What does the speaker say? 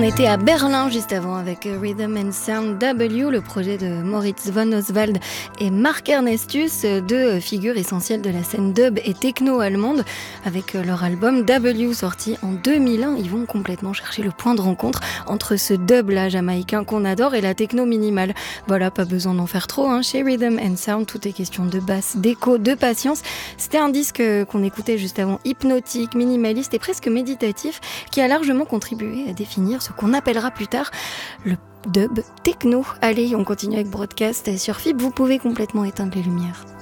était à Berlin juste avant avec Rhythm and Sound W, le projet de Moritz von Oswald et Marc Ernestus, deux figures essentielles de la scène dub et techno allemande. Avec leur album W sorti en 2001, ils vont complètement chercher le point de rencontre entre ce dub là jamaïcain qu'on adore et la techno minimale. Voilà, pas besoin d'en faire trop, hein. Chez Rhythm and Sound, tout est question de basse, d'écho, de patience. C'était un disque qu'on écoutait juste avant, hypnotique, minimaliste et presque méditatif, qui a largement contribué à définir ce qu'on appellera plus tard le dub techno. Allez, on continue avec Broadcast sur FIB. Vous pouvez complètement éteindre les lumières.